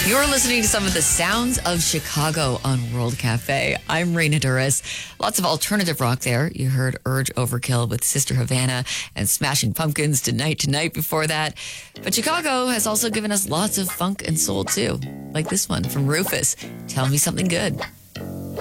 You're listening to some of the sounds of Chicago on World Cafe. I'm Raina Duras. Lots of alternative rock there. You heard Urge Overkill with Sister Havana and Smashing Pumpkins Tonight before that. But Chicago has also given us lots of funk and soul too, like this one from Rufus, Tell Me Something Good.